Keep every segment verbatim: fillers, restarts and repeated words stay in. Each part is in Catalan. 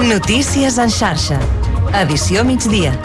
Notícies en xarxa. Edició migdia.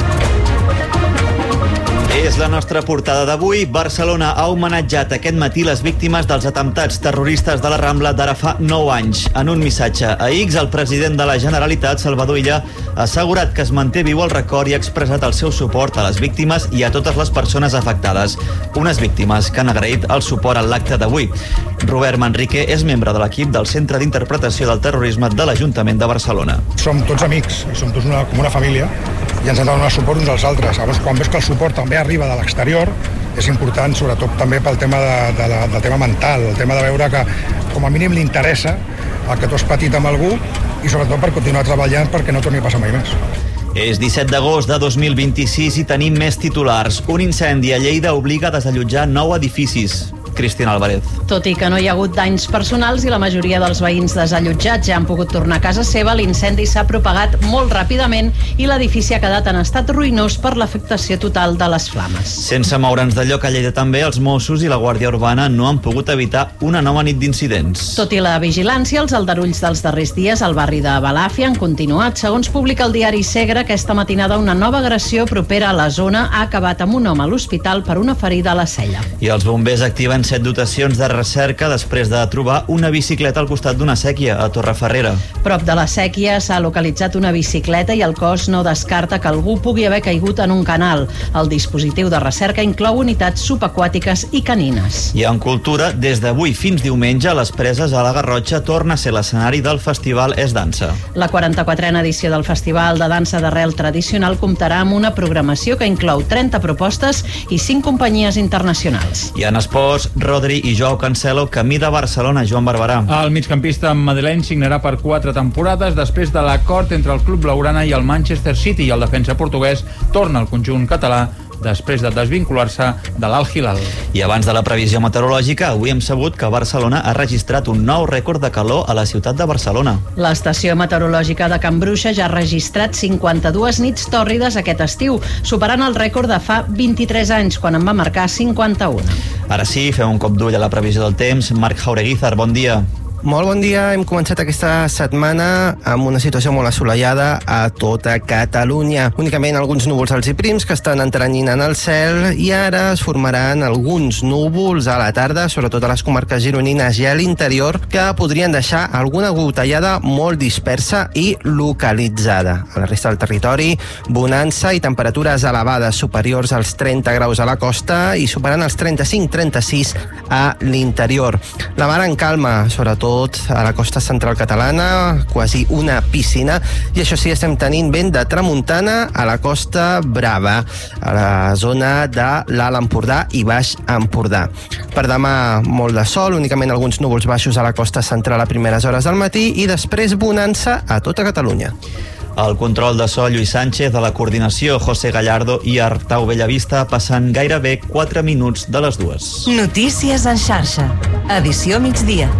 És la nostra portada d'avui. Barcelona ha homenatjat aquest matí les víctimes dels atemptats terroristes de la Rambla d'ara fa nou anys. En un missatge a X, el president de la Generalitat, Salvador Illa, ha assegurat que es manté viu el record i ha expressat el seu suport a les víctimes i a totes les persones afectades. Unes víctimes que han agraït el suport en l'acte d'avui. Robert Manrique és membre de l'equip del Centre d'Interpretació del Terrorisme de l'Ajuntament de Barcelona. Som tots amics, som tots una, com una família, i ens hem de donar suport uns als altres. Llavors, quan veus que el suport també arriba de l'exterior, és important, sobretot també pel tema de, de la, del tema mental, el tema de veure que com a mínim li interessa el que tu has patit amb algú i sobretot per continuar treballant perquè no torni a passar mai més. És disset d'agost de dos mil vint-i-sis i tenim més titulars. Un incendi a Lleida obliga a desallotjar nou edificis. Cristina Álvarez. Tot i que no hi ha hagut danys personals i la majoria dels veïns desallotjats ja han pogut tornar a casa seva, l'incendi s'ha propagat molt ràpidament i l'edifici ha quedat en estat ruïnós per l'afectació total de les flames. Sense moure'ns de lloc a Lleida també, els Mossos i la Guàrdia Urbana no han pogut evitar una nova nit d'incidents. Tot i la vigilància, els aldarulls dels darrers dies al barri de Balàfia han continuat. Segons publica el diari Segre, aquesta matinada una nova agressió propera a la zona ha acabat amb un home a l'hospital per una ferida a la cella. I els bombers activen set dotacions de recerca després de trobar una bicicleta al costat d'una sèquia a Torrefarrera. Prop de la sèquia s'ha localitzat una bicicleta i el cos no descarta que algú pugui haver caigut en un canal. El dispositiu de recerca inclou unitats subaquàtiques i canines. I en cultura, des d'avui fins diumenge, les Preses a la Garrotxa torna a ser l'escenari del festival Es Dansa. La quaranta-quatrena edició del Festival de Dansa d'Arrel Tradicional comptarà amb una programació que inclou trenta propostes i cinc companyies internacionals. I en esports, Rodri i Joao Cancelo, camí de Barcelona. Joan Barberà. El migcampista madrileny signarà per quatre temporades després de l'acord entre el club blaugrana i el Manchester City, i el defensa portuguès torna al conjunt català després de desvincular-se de l'Al-Hilal. I abans de la previsió meteorològica, avui hem sabut que Barcelona ha registrat un nou rècord de calor a la ciutat de Barcelona. L'estació meteorològica de Can Bruixa ja ha registrat cinquanta-dues nits tòrrides aquest estiu, superant el rècord de fa vint-i-tres anys, quan en va marcar cinquanta-una. Ara sí, fem un cop d'ull a la previsió del temps. Marc Jaureguizar, bon dia. Molt bon dia. Hem començat aquesta setmana amb una situació molt assolellada a tota Catalunya. Únicament alguns núvols alts i prims que estan entrenyinant el cel, i ara es formaran alguns núvols a la tarda, sobretot a les comarques gironines i a l'interior, que podrien deixar alguna gotellada molt dispersa i localitzada. A la resta del territori, bonança i temperatures elevades superiors als trenta graus a la costa i superant els trenta-cinc trenta-sis a l'interior. La mar en calma, sobretot a la costa central catalana, quasi una piscina, i això sí, estem tenint vent de tramuntana a la Costa Brava, a la zona de l'Alt Empordà i Baix Empordà. Per demà, molt de sol, únicament alguns núvols baixos a la costa central a primeres hores del matí, i després bonança a tota Catalunya. El control de so, Lluís Sánchez, de la coordinació, José Gallardo i Artau Bellavista, passant gairebé quatre minuts de les dues. Notícies en xarxa. Edició migdia.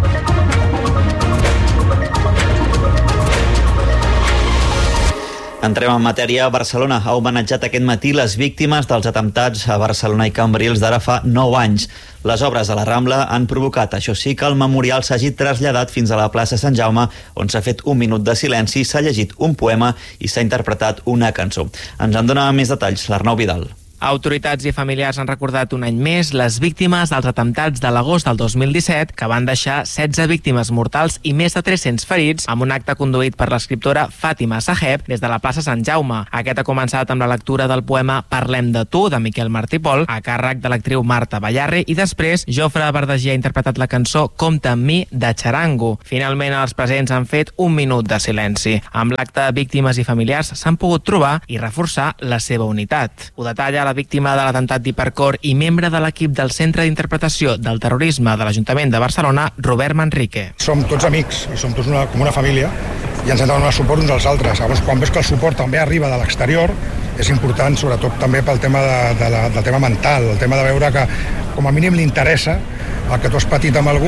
Entrem en matèria. Barcelona ha homenatjat aquest matí les víctimes dels atemptats a Barcelona i Cambrils d'ara fa nou anys. Les obres a la Rambla han provocat, això sí, que el memorial s'hagi traslladat fins a la plaça Sant Jaume, on s'ha fet un minut de silenci, s'ha llegit un poema i s'ha interpretat una cançó. Ens en dona més detalls l'Arnau Vidal. Autoritats i familiars han recordat un any més les víctimes dels atemptats de l'agost del dos mil disset, que van deixar setze víctimes mortals i més de tres-cents ferits, amb un acte conduït per l'escriptora Fàtima Saheb des de la plaça Sant Jaume. Aquest ha començat amb la lectura del poema Parlem de tu, de Miquel Martí Pol, a càrrec de l'actriu Marta Ballarri, i després Jofre Verdaguer ha interpretat la cançó Compta amb mi, de Charango. Finalment, els presents han fet un minut de silenci. Amb l'acte, víctimes i familiars s'han pogut trobar i reforçar la seva unitat. Ho detalla la víctima de l'atemptat d'Hipercor i membre de l'equip del Centre d'Interpretació del Terrorisme de l'Ajuntament de Barcelona, Robert Manrique. Som tots amics, i som tots una, com una família, i ens hem de donar suport uns als altres. Llavors, quan veus que el suport també arriba de l'exterior, és important, sobretot també pel tema de, de la, del tema mental, el tema de veure que com a mínim li interessa el que tu has patit amb algú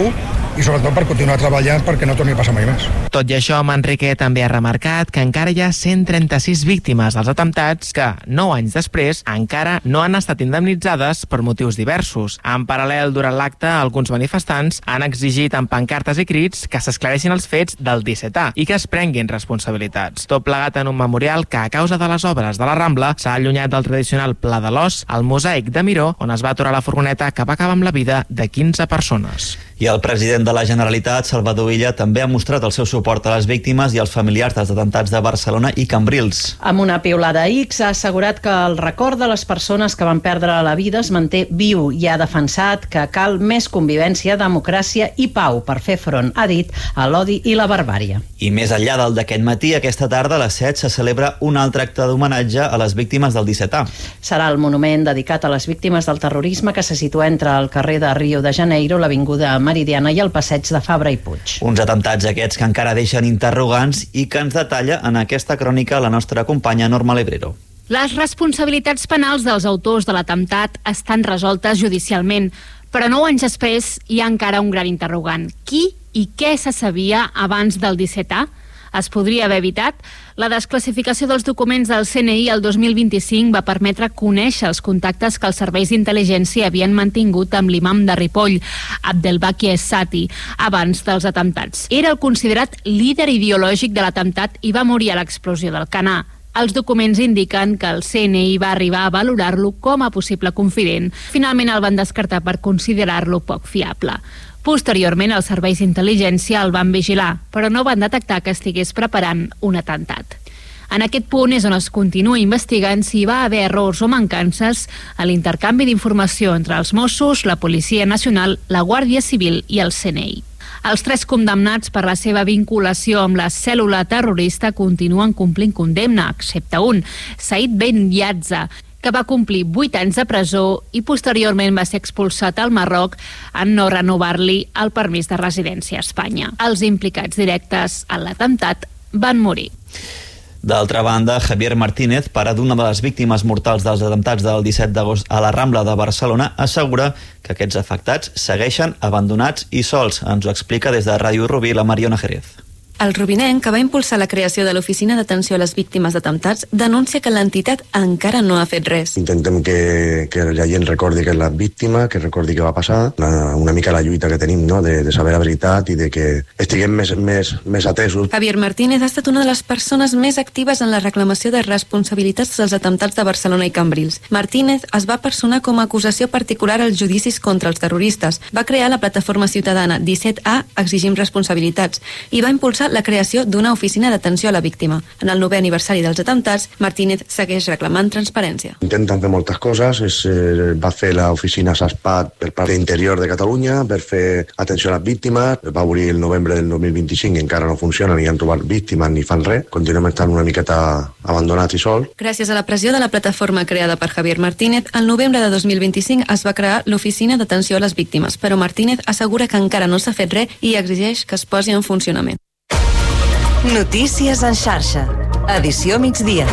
i sobretot per continuar treballant perquè no torni a passar mai més. Tot i això, Manrique també ha remarcat que encara hi ha cent trenta-sis víctimes dels atemptats que, nou anys després, encara no han estat indemnitzades per motius diversos. En paral·lel, durant l'acte, alguns manifestants han exigit amb pancartes i crits que s'esclareixin els fets del disset A i que es prenguin responsabilitats. Tot plegat en un memorial que, a causa de les obres de la Rambla, s'ha allunyat del tradicional Pla de l'Os, al mosaic de Miró, on es va aturar la furgoneta que va acabar amb la vida de quinze persones. I el president de la Generalitat, Salvador Illa, també ha mostrat el seu suport a les víctimes i als familiars dels atemptats de Barcelona i Cambrils. Amb una piulada a X ha assegurat que el record de les persones que van perdre la vida es manté viu i ha defensat que cal més convivència, democràcia i pau per fer front, ha dit, a l'odi i la barbàrie. I més enllà del d'aquest matí, aquesta tarda a les set se celebra un altre acte d'homenatge a les víctimes del disset A. Serà el monument dedicat a les víctimes del terrorisme que se situa entre el carrer de Rio de Janeiro, l'avinguda Meridiana i el passeig de Fabra i Puig. Uns atemptats aquests que encara deixen interrogants i que ens detalla en aquesta crònica la nostra companya Norma Lebrero. Les responsabilitats penals dels autors de l'atemptat estan resoltes judicialment, però nou anys després hi ha encara un gran interrogant. Qui i què se sabia abans del disset A? Es podria haver evitat? La desclassificació dels documents del C N I el dos mil vint-i-cinc va permetre conèixer els contactes que els serveis d'intel·ligència havien mantingut amb l'imam de Ripoll, Abdelbaki Es-Sati, abans dels atemptats. Era el considerat líder ideològic de l'atemptat i va morir a l'explosió del Canà. Els documents indiquen que el C N I va arribar a valorar-lo com a possible confident. Finalment el van descartar per considerar-lo poc fiable. Posteriorment, els serveis d'intel·ligència el van vigilar, però no van detectar que estigués preparant un atemptat. En aquest punt és on es continua investigant si hi va haver errors o mancances a l'intercanvi d'informació entre els Mossos, la Policia Nacional, la Guàrdia Civil i el C N I. Els tres condemnats per la seva vinculació amb la cèl·lula terrorista continuen complint condemna, excepte un, Said Ben Yatza, que va complir vuit anys de presó i posteriorment va ser expulsat al Marroc en no renovar-li el permís de residència a Espanya. Els implicats directes en l'atemptat van morir. D'altra banda, Javier Martínez, pare d'una de les víctimes mortals dels atemptats del disset d'agost a la Rambla de Barcelona, assegura que aquests afectats segueixen abandonats i sols. Ens ho explica des de Ràdio Rubí la Mariona Jerez. El rubinenc, que va impulsar la creació de l'Oficina d'Atenció a les Víctimes d'Atemptats, denuncia que l'entitat encara no ha fet res. Intentem que, que la gent recordi que és la víctima, que recordi què va passar, una, una mica la lluita que tenim, no?, de, de saber la veritat i de que estiguem més, més, més atesos. Javier Martínez ha estat una de les persones més actives en la reclamació de responsabilitats dels atemptats de Barcelona i Cambrils. Martínez es va personar com a acusació particular als judicis contra els terroristes. Va crear la plataforma ciutadana disset A Exigim Responsabilitats i va impulsar la creació d'una oficina d'atenció a la víctima. En el novè aniversari dels atemptats, Martínez segueix reclamant transparència. Intenten fer moltes coses. Es, eh, va fer l'oficina SASPAT per part d'interior de Catalunya, per fer atenció a les víctimes. Va obrir el novembre del dos mil vint-i-cinc i encara no funciona, ni han trobat víctimes ni fan res. Continuem estant una miqueta abandonats i sols. Gràcies a la pressió de la plataforma creada per Javier Martínez, el novembre de dos mil vint-i-cinc es va crear l'oficina d'atenció a les víctimes, però Martínez assegura que encara no s'ha fet res i exigeix que es posi en funcionament. Notícies en xarxa. Edició migdia.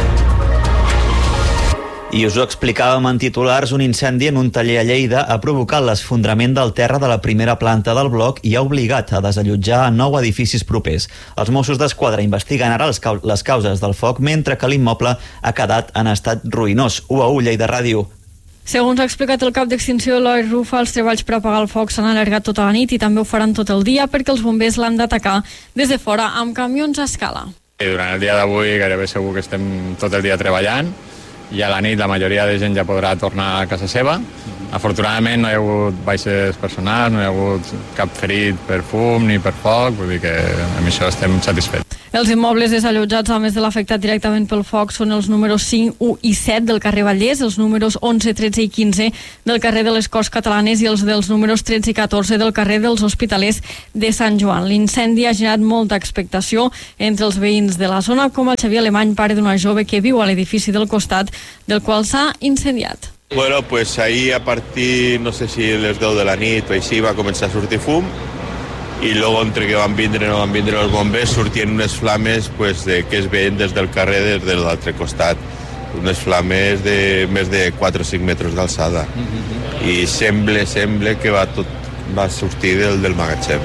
I us ho explicàvem en titulars, un incendi en un taller a Lleida ha provocat l'esfondrament del terra de la primera planta del bloc i ha obligat a desallotjar nou edificis propers. Els Mossos d'Esquadra investiguen ara les, cau les causes del foc, mentre que l'immoble ha quedat en estat ruïnós. U a U, Lleida Ràdio. Segons ha explicat el cap d'extinció Eloi Rufa, els treballs per apagar el foc s'han allargat tota la nit i també ho faran tot el dia perquè els bombers l'han d'atacar des de fora amb camions a escala. Durant el dia d'avui gairebé segur que estem tot el dia treballant i a la nit la majoria de gent ja podrà tornar a casa seva. Afortunadament no hi ha hagut baixes personals, no hi ha hagut cap ferit per fum ni per foc, vull dir que amb això estem satisfets. Els immobles desallotjats, a més de l'afectat directament pel foc, són els números cinc, u i set del carrer Vallès, els números onze, tretze i quinze del carrer de les Corts Catalanes i els dels números tretze i catorze del carrer dels Hospitalers de Sant Joan. L'incendi ha generat molta expectació entre els veïns de la zona, com el Xavier Alemany, pare d'una jove que viu a l'edifici del costat, del qual s'ha incendiat. Bueno, pues ahí a partir, no sé si les deu de la nit o així, va començar a sortir fum i luego entre que van vindre no van vindre els bombers sortien unes flames pues, de, que es veien des del carrer des de l'altre costat, unes flames de més de quatre o cinc metres d'alçada i sembla, sembla que va, tot, va sortir del, del magatzem.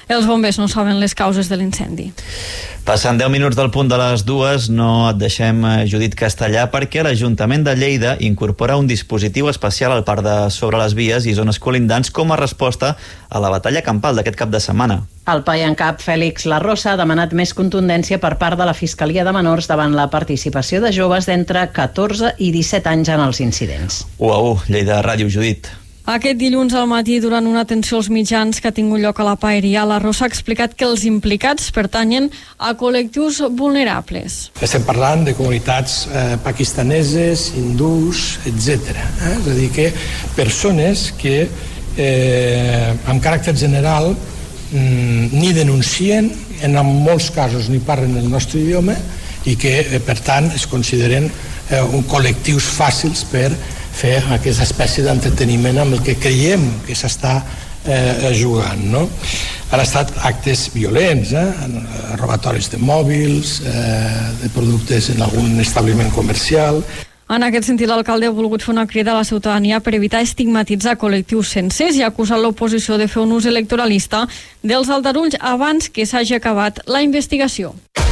Els bombers no saben les causes de l'incendi. Passant deu minuts del punt de les dues, no et deixem, Judit Castellà, perquè l'Ajuntament de Lleida incorpora un dispositiu especial al parc de sobre les vies i zones colindants com a resposta a la batalla campal d'aquest cap de setmana. El pai en cap Fèlix Larrosa ha demanat més contundència per part de la Fiscalia de Menors davant la participació de joves d'entre catorze i disset anys en els incidents. u a u, Lleida Ràdio, Judit. Aquest dilluns al matí, durant una atenció als mitjans que ha tingut lloc a la Paeria, la Rosa ha explicat que els implicats pertanyen a col·lectius vulnerables. Estem parlant de comunitats eh, pakistaneses, hindús, etcètera. Eh? És a dir, que persones que eh, amb caràcter general mm, ni denuncien, en molts casos ni parlen el nostre idioma i que, eh, per tant, es consideren eh, un col·lectius fàcils per fer aquesta espècie d'entreteniment amb el que creiem que s'està eh, jugant, no? Han estat actes violents, eh? robatoris de mòbils, eh, de productes en algun establiment comercial. En aquest sentit, l'alcalde ha volgut fer una crida a la ciutadania per evitar estigmatitzar col·lectius sencers i ha acusat l'oposició de fer un ús electoralista dels aldarulls abans que s'hagi acabat la investigació.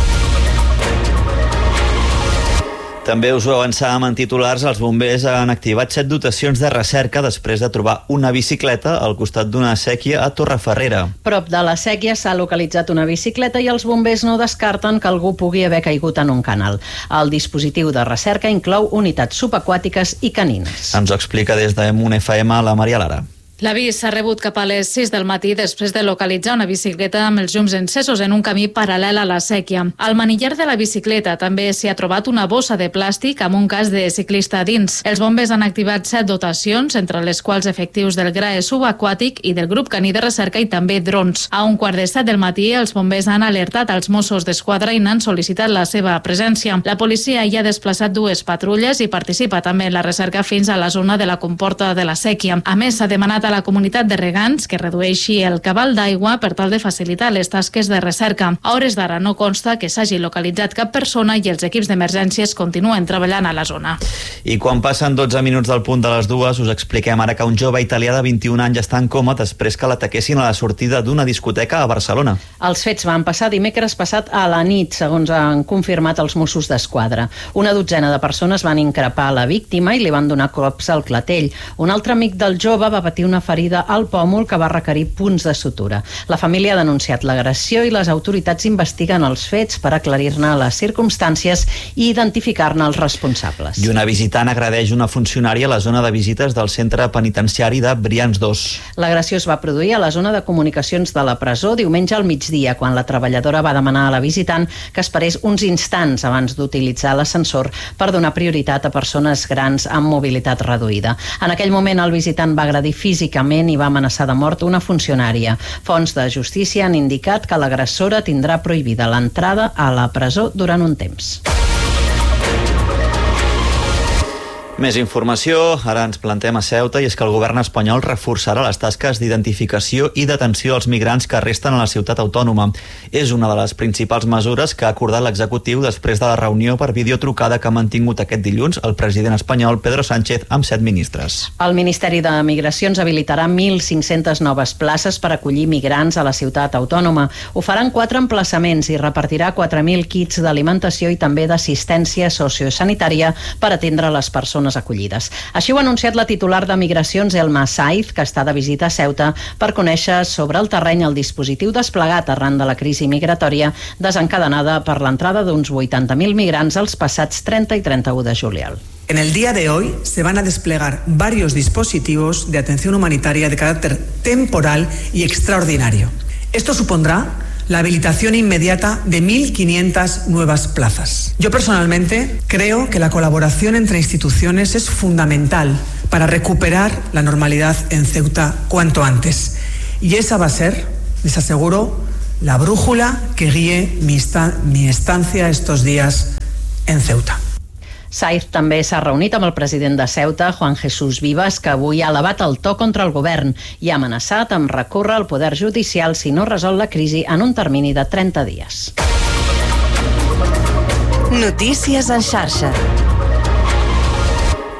També us ho avançàvem en titulars, els bombers han activat set dotacions de recerca després de trobar una bicicleta al costat d'una sèquia a Torreferrera. Prop de la sèquia s'ha localitzat una bicicleta i els bombers no descarten que algú pugui haver caigut en un canal. El dispositiu de recerca inclou unitats subaquàtiques i canines. Ens ho explica des de Munt F M la Maria Lara. L'avís s'ha rebut cap a les sis del matí després de localitzar una bicicleta amb els llums encesos en un camí paral·lel a la sèquia. Al manillar de la bicicleta també s'hi ha trobat una bossa de plàstic amb un cas de ciclista dins. Els bombers han activat set dotacions, entre les quals efectius del G R A E subaquàtic i del grup caní de recerca i també drons. A un quart de set del matí, els bombers han alertat als Mossos d'Esquadra i n'han sol·licitat la seva presència. La policia hi ha desplaçat dues patrulles i participa també en la recerca fins a la zona de la comporta de la sèquia. A més, s'ha demanat a la comunitat de regants que redueixi el cabal d'aigua per tal de facilitar les tasques de recerca. A hores d'ara no consta que s'hagi localitzat cap persona i els equips d'emergències continuen treballant a la zona. I quan passen dotze minuts del punt de les dues, us expliquem ara que un jove italià de vint-i-un anys està en coma després que l'ataquessin a la sortida d'una discoteca a Barcelona. Els fets van passar dimecres passat a la nit, segons han confirmat els Mossos d'Esquadra. Una dotzena de persones van increpar la víctima i li van donar cops al clatell. Un altre amic del jove va patir una ferida al pòmul que va requerir punts de sutura. La família ha denunciat l'agressió i les autoritats investiguen els fets per aclarir-ne les circumstàncies i identificar-ne els responsables. I una visitant agredeix una funcionària a la zona de visites del centre penitenciari de Brians dos. L'agressió es va produir a la zona de comunicacions de la presó diumenge al migdia, quan la treballadora va demanar a la visitant que esperés uns instants abans d'utilitzar l'ascensor per donar prioritat a persones grans amb mobilitat reduïda. En aquell moment el visitant va agredir físicament i va amenaçar de mort una funcionària. Fonts de justícia han indicat que l'agressora tindrà prohibida l'entrada a la presó durant un temps. Més informació, ara ens plantem a Ceuta, i és que el govern espanyol reforçarà les tasques d'identificació i detenció dels migrants que resten a la ciutat autònoma. És una de les principals mesures que ha acordat l'executiu després de la reunió per videotrucada que ha mantingut aquest dilluns el president espanyol Pedro Sánchez amb set ministres. El Ministeri de Migracions habilitarà mil cinc-centes noves places per acollir migrants a la ciutat autònoma. Ho faran quatre emplaçaments i repartirà quatre mil kits d'alimentació i també d'assistència sociosanitària per atendre les persones acollides. Així ho ha anunciat la titular de Migracions, Elma Saiz, que està de visita a Ceuta per conèixer sobre el terreny el dispositiu desplegat arran de la crisi migratòria desencadenada per l'entrada d'uns vuitanta mil migrants els passats trenta i trenta-u de juliol. En el día de hoy se van a desplegar varios dispositivos de atención humanitaria de carácter temporal y extraordinario. Esto supondrá la habilitación inmediata de mil quinientas nuevas plazas. Yo personalmente creo que la colaboración entre instituciones es fundamental para recuperar la normalidad en Ceuta cuanto antes. Y esa va a ser, les aseguro, la brújula que guíe mi, esta- mi estancia estos días en Ceuta. Saiz també s'ha reunit amb el president de Ceuta, Juan Jesús Vivas, que avui ha elevat el to contra el govern i ha amenaçat amb recórrer al poder judicial si no resol la crisi en un termini de trenta dies. Notícies en xarxa.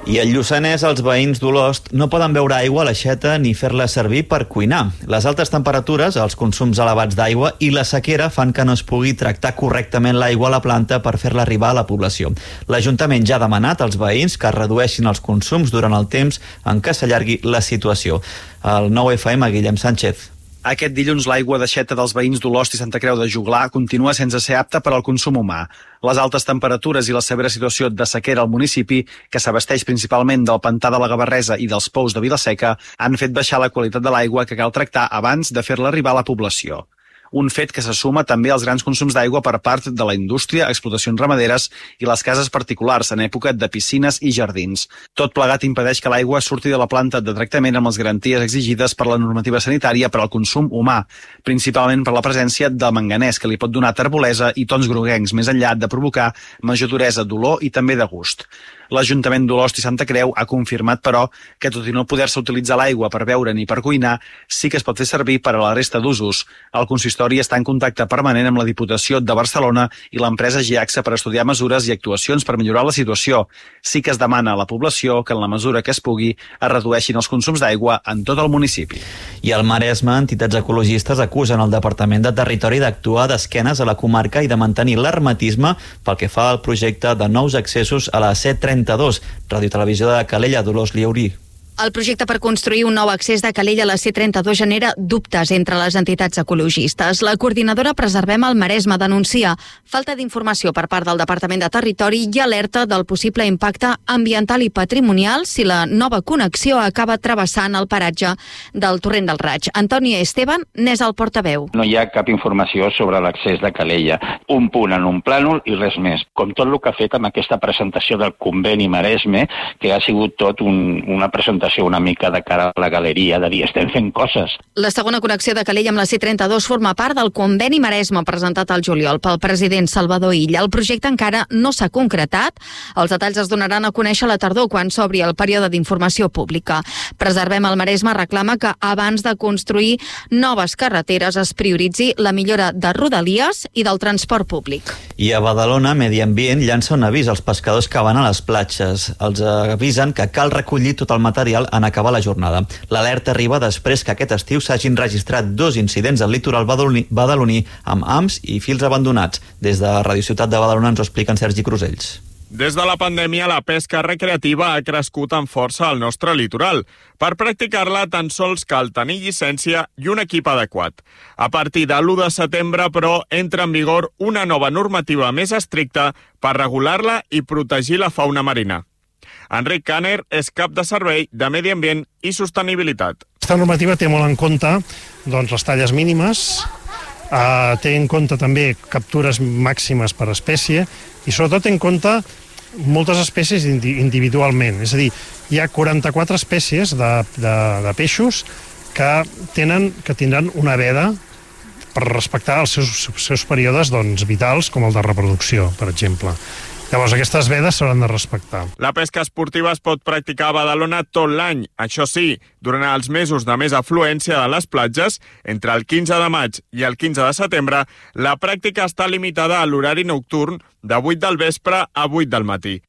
I al Lluçanès, els veïns d'Olost no poden beure aigua a l'aixeta ni fer-la servir per cuinar. Les altes temperatures, els consums elevats d'aigua i la sequera fan que no es pugui tractar correctament l'aigua a la planta per fer-la arribar a la població. L'Ajuntament ja ha demanat als veïns que redueixin els consums durant el temps en què s'allargui la situació. El nou F M, Guillem Sánchez. Aquest dilluns l'aigua d'aixeta dels veïns d'Olost i Santa Creu de Joglar continua sense ser apta per al consum humà. Les altes temperatures i la severa situació de sequera al municipi, que s'abasteix principalment del pantà de la Gavarresa i dels pous de Vilaseca, han fet baixar la qualitat de l'aigua que cal tractar abans de fer-la arribar a la població. Un fet que se suma també als grans consums d'aigua per part de la indústria, explotacions ramaderes i les cases particulars en època de piscines i jardins. Tot plegat impedeix que l'aigua surti de la planta de tractament amb les garanties exigides per la normativa sanitària per al consum humà, principalment per la presència de manganès, que li pot donar terbolesa i tons groguencs, més enllà de provocar major duresa, dolor i també de gust. L'Ajuntament d'Olost i Santa Creu ha confirmat, però, que tot i no poder-se utilitzar l'aigua per beure ni per cuinar, sí que es pot fer servir per a la resta d'usos. El consistori està en contacte permanent amb la Diputació de Barcelona i l'empresa Giaxa per estudiar mesures i actuacions per millorar la situació. Sí que es demana a la població que, en la mesura que es pugui, es redueixin els consums d'aigua en tot el municipi. I al Maresme, entitats ecologistes acusen el Departament de Territori d'actuar d'esquenes a la comarca i de mantenir l'hermetisme pel que fa al projecte de nous accessos a la C trenta-dos, Ràdio Televisió de Calella, Dolors Liaurí. El projecte per construir un nou accés de Calella a la C trenta-dos genera dubtes entre les entitats ecologistes. La coordinadora Preservem el Maresme denuncia falta d'informació per part del Departament de Territori i alerta del possible impacte ambiental i patrimonial si la nova connexió acaba travessant el paratge del Torrent del Raig. Antoni Esteban n'és el portaveu. No hi ha cap informació sobre l'accés de Calella. Un punt en un plànol i res més. Com tot el que ha fet amb aquesta presentació del conveni Maresme, que ha sigut tot un, una presentació una mica de cara a la galeria, de dir, estem fent coses. La segona connexió de Calella amb la C trenta-dos forma part del conveni Maresme presentat al juliol pel president Salvador Illa. El projecte encara no s'ha concretat. Els detalls es donaran a conèixer a la tardor quan s'obri el període d'informació pública. Preservem el Maresme reclama que abans de construir noves carreteres es prioritzi la millora de rodalies i del transport públic. I a Badalona, Medi Ambient llança un avís als pescadors que van a les platges. Els avisen que cal recollir tot el material en acabar la jornada. L'alerta arriba després que aquest estiu s'hagin registrat dos incidents al litoral badaloní, badaloní amb hams i fils abandonats. Des de Radio Ciutat de Badalona ens ho expliquen Sergi Crusells. Des de la pandèmia, la pesca recreativa ha crescut amb força al nostre litoral. Per practicar-la, tan sols cal tenir llicència i un equip adequat. A partir de l'u de setembre, però, entra en vigor una nova normativa més estricta per regular-la i protegir la fauna marina. Enric Kanner és cap de servei de Medi Ambient i Sostenibilitat. Aquesta normativa té molt en compte doncs, les talles mínimes, eh, té en compte també captures màximes per espècie i sobretot té en compte moltes espècies individualment. És a dir, hi ha quaranta-quatre espècies de, de, de peixos que, tenen, que tindran una veda per respectar els seus, seus períodes doncs, vitals, com el de reproducció, per exemple. Llavors, aquestes vedes s'hauran de respectar. La pesca esportiva es pot practicar a Badalona tot l'any. Això sí, durant els mesos de més afluència de les platges, entre el quinze de maig i el quinze de setembre, la pràctica està limitada a l'horari nocturn de vuit del vespre a vuit del matí.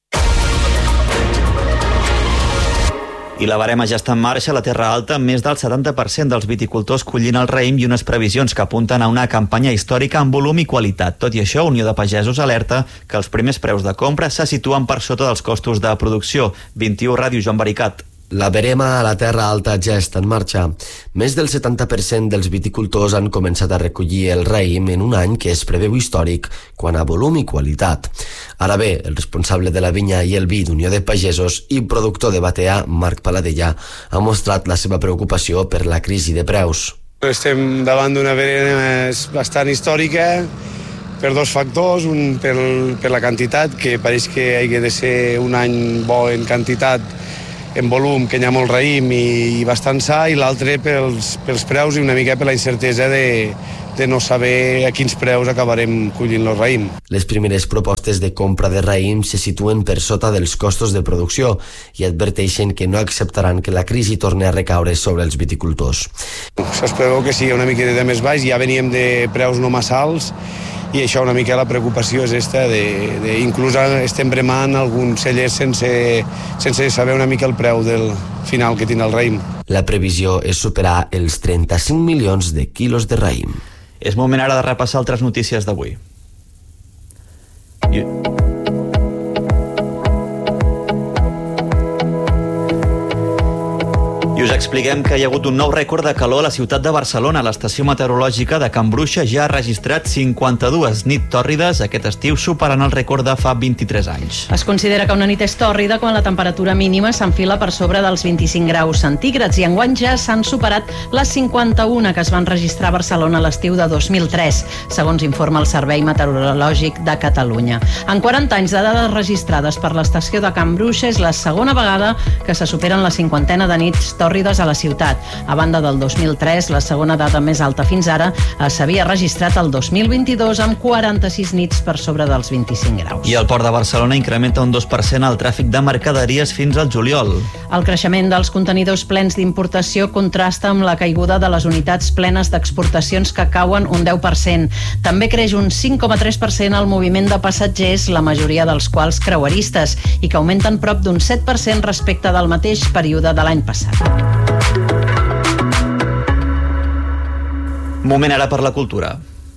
I la barema ja està en marxa a la Terra Alta, amb més del setanta per cent dels viticultors collint el raïm i unes previsions que apunten a una campanya històrica en volum i qualitat. Tot i això, Unió de Pagesos alerta que els primers preus de compra se situen per sota dels costos de producció. vint-i-u Ràdio, Joan Baricat. La verema a la Terra Alta ja està en marxa. Més del setanta per cent dels viticultors han començat a recollir el raïm en un any que es preveu històric quant a volum i qualitat. Ara bé, el responsable de la vinya i el vi d'Unió de Pagesos i productor de Batea, Marc Paladella, ha mostrat la seva preocupació per la crisi de preus. Estem davant d'una verema bastant històrica per dos factors, un per, per la quantitat, que pareix que hagi de ser un any bo en quantitat, en volum, que hi ha molt raïm i bastant sa, i l'altre pels, pels preus i una mica per la incertesa de, de no saber a quins preus acabarem collint el raïm. Les primeres propostes de compra de raïm se situen per sota dels costos de producció i adverteixen que no acceptaran que la crisi torni a recaure sobre els viticultors. Es preveu que sigui una miqueta més baix, ja veníem de preus no massa alts, i això una mica la preocupació és esta, de, de inclús estem bremant alguns cellers sense, sense saber una mica el preu del final que tindrà el raïm. La previsió és superar els trenta-cinc milions de quilos de raïm. És moment ara de repassar altres notícies d'avui. I... I us expliquem que hi ha hagut un nou rècord de calor a la ciutat de Barcelona. L'estació meteorològica de Can Bruixa ja ha registrat cinquanta-dues nits tòrrides aquest estiu, superant el rècord de fa vint-i-tres anys. Es considera que una nit és tòrrida quan la temperatura mínima s'enfila per sobre dels vint-i-cinc graus centígrads i enguany ja s'han superat les cinquanta-una que es van registrar a Barcelona a l'estiu de dos mil tres, segons informa el Servei Meteorològic de Catalunya. En quaranta anys de dades registrades per l'estació de Can Bruixa és la segona vegada que se superen la cinquantena de nits tòrrides a la ciutat. A banda del dos mil tres, la segona dada més alta fins ara s'havia registrat el dos mil vint-i-dos amb quaranta-sis nits per sobre dels vint-i-cinc graus. I el Port de Barcelona incrementa un dos per cent el tràfic de mercaderies fins al juliol. El creixement dels contenidors plens d'importació contrasta amb la caiguda de les unitats plenes d'exportacions que cauen un deu per cent. També creix un cinc coma tres per cent el moviment de passatgers, la majoria dels quals creueristes, i que augmenten prop d'un set per cent respecte del mateix període de l'any passat. Moment ara per la cultura.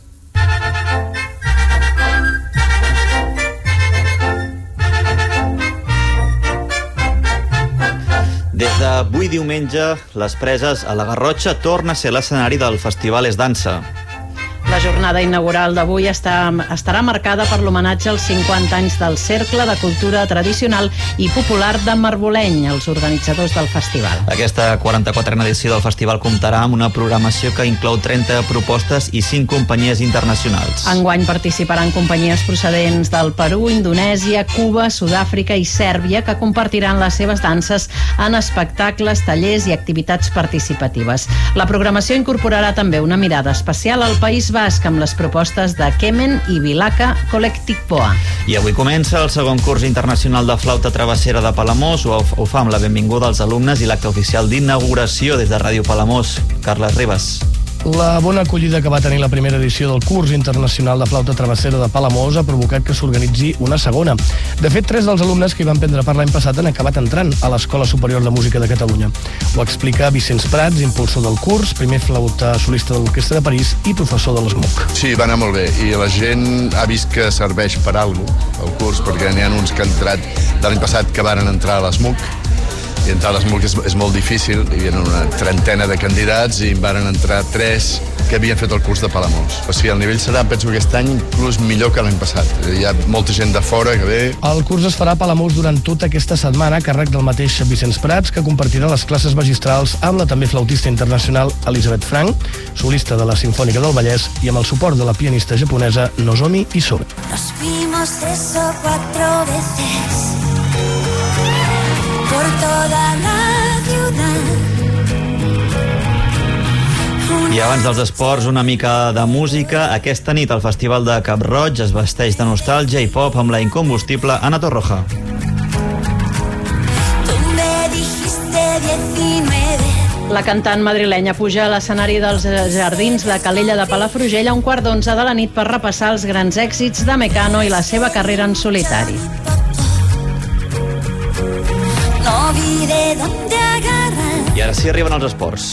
Des d'avui diumenge, les Preses a la Garrotxa torna a ser l'escenari del Festival Es Dansa. La jornada inaugural d'avui està, estarà marcada per l'homenatge als cinquanta anys del Cercle de Cultura Tradicional i Popular de Marboleny, els organitzadors del festival. Aquesta quaranta-quatrena edició del festival comptarà amb una programació que inclou trenta propostes i cinc companyies internacionals. Enguany participaran companyies procedents del Perú, Indonèsia, Cuba, Sud-àfrica i Sèrbia, que compartiran les seves danses en espectacles, tallers i activitats participatives. La programació incorporarà també una mirada especial al País Basc amb les propostes de Kemen i Vilaca Collectic Poa. I avui comença el segon curs internacional de flauta travessera de Palamós. Ho, ho fa amb la benvinguda als alumnes i l'acte oficial d'inauguració des de Ràdio Palamós. Carles Ribas. La bona acollida que va tenir la primera edició del curs internacional de flauta travessera de Palamós ha provocat que s'organitzi una segona. De fet, tres dels alumnes que hi van prendre part l'any passat han acabat entrant a l'Escola Superior de Música de Catalunya. Ho explica Vicenç Prats, impulsor del curs, primer flauta solista de l'Orquestra de París i professor de l'S M U C. Sí, va anar molt bé i la gent ha vist que serveix per alguna cosa el curs, perquè n'hi ha uns que han entrat de l'any passat que van entrar a l'S M U C, i entrar a l'S M U C és, és molt difícil, hi havia una trentena de candidats i van entrar tres que havien fet el curs de Palamós. O sigui, el nivell serà, penso, aquest any inclús millor que l'any passat. Hi ha molta gent de fora que ve. El curs es farà a Palamós durant tota aquesta setmana, a càrrec del mateix Vicenç Prats, que compartirà les classes magistrals amb la també flautista internacional Elisabeth Frank, solista de la Simfònica del Vallès, i amb el suport de la pianista japonesa Nozomi Isobe. Nos vimos eso cuatro veces por toda la ciudad. I abans dels esports, una mica de música. Aquesta nit el Festival de Cap-roig es vesteix de nostàlgia i pop amb la incombustible Ana Torroja. La cantant madrilenya puja a l'escenari dels Jardins de Calella de Palafrugell a un quart d'onze de la nit per repassar els grans èxits de Mecano i la seva carrera en solitari. I ara sí arriben els esports.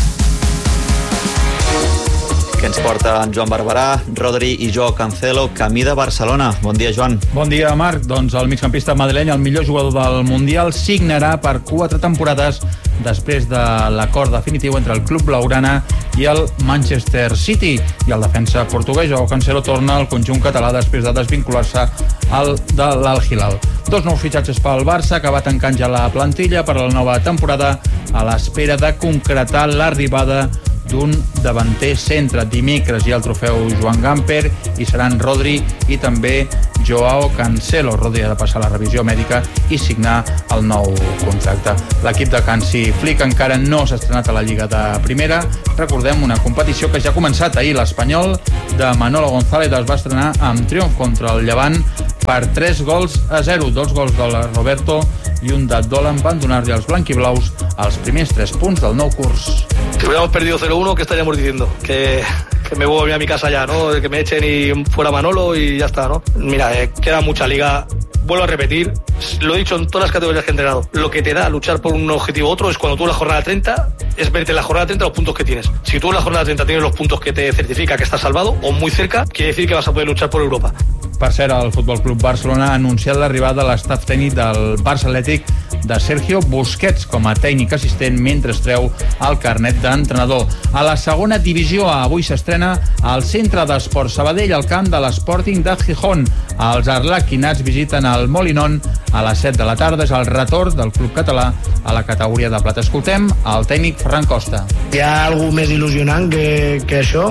Que ens porta en Joan Barberà, Rodri i jo, Cancelo, camí de Barcelona. Bon dia, Joan. Bon dia, Marc. Doncs el migcampista madrileny, el millor jugador del Mundial, signarà per quatre temporades després de l'acord definitiu entre el club blaugrana i el Manchester City. I el defensa portuguès, Joao Cancelo, torna al conjunt català després de desvincular-se al de l'Al-Hilal. Dos nous fitxatges pel Barça, que va tancant ja la plantilla per a la nova temporada a l'espera de concretar l'arribada d'un davanter centre. Dimecres hi ha el trofeu Joan Gamper i seran Rodri i també Joao Cancelo. Rodri ha de passar la revisió mèdica i signar el nou contracte. L'equip de Hansi Flick encara no s'ha estrenat a la Lliga de Primera. Recordem una competició que ja ha començat ahir. L'Espanyol de Manolo González es va estrenar amb triomf contra el Llevant per tres gols a zero. Dos gols de Roberto i un de Dolan van donar-li als blanquiblaus els primers tres punts del nou curs. Si hubiéramos perdido cero uno, ¿qué estaríamos diciendo? Que, que me voy a mi casa ya, ¿no? Que me echen y fuera Manolo y ya está, ¿no? Mira, eh, queda mucha liga. Vuelvo a repetir, lo he dicho en todas las categorías que he entrenado. Lo que te da luchar por un objetivo u otro es cuando tú en la jornada treinta, es verte en la jornada treinta los puntos que tienes. Si tú en la jornada treinta tienes los puntos que te certifica que estás salvado o muy cerca, quiere decir que vas a poder luchar por Europa. Per cert, el Futbol Club Barcelona ha anunciat l'arribada de l'estaf tècnic del Barça Atlètic de Sergio Busquets com a tècnic assistent mentre es treu el carnet d'entrenador. A la segona divisió avui s'estrena al Centre d'Esport Sabadell, al camp de l'Sporting de Gijón. Els arlequinats visiten el Molinón a les set de la tarda. És el retorn del club català a la categoria de plata. Escoltem el tècnic Ferran Costa. Hi ha alguna més il·lusionant que, que això,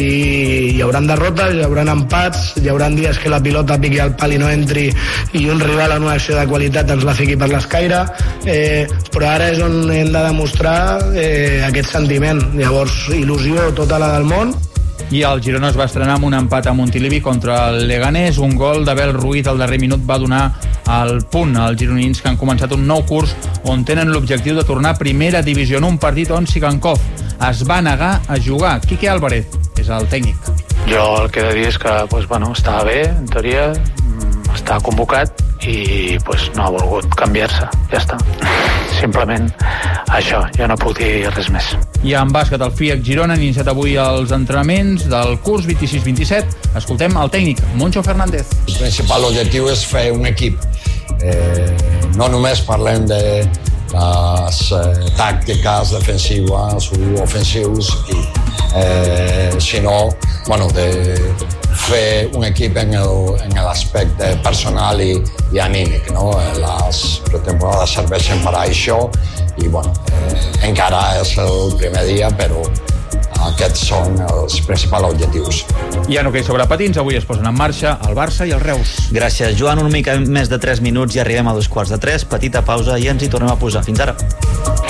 i hi haurà derrotes, hi haurà empats, hi haurà dies que la pilota piqui al pal i no entri i un rival en una acció de qualitat ens la fiqui per l'escaire, eh, però ara és on hem de demostrar eh, aquest sentiment. Llavors, il·lusió tota la del món. I el Girona es va estrenar amb un empat a Montilivi contra el Leganés. Un gol d'Abel Ruiz al darrer minut va donar el punt als gironins, que han començat un nou curs on tenen l'objectiu de tornar a primera divisió, en un partit on Sigankov es va negar a jugar. Quique Álvarez és el tècnic. Jo el que he de dir és que pues, bueno, estava bé, en teoria, està convocat i pues, no ha volgut canviar-se. Ja està. Simplement això, jo no puc dir res més. I en bàsquet, el F I A C Girona han iniciat avui els entrenaments del curs vint-i-sis vint-i-set. Escoltem el tècnic, Moncho Fernández. El principal objectiu és fer un equip. Eh, no només parlem de les eh, tàctiques defensives o ofensius, i, eh, sinó bueno, de fer un equip en l'aspecte personal i, i anímic. No? Les pretemporades serveixen per a això i bueno, eh, encara és el primer dia, però aquests són els principals objectius. I en hoquei sobre patins, avui es posen en marxa el Barça i el Reus. Gràcies, Joan. Una mica més de tres minuts i arribem a dos quarts de tres. Petita pausa i ens hi tornem a posar. Fins ara.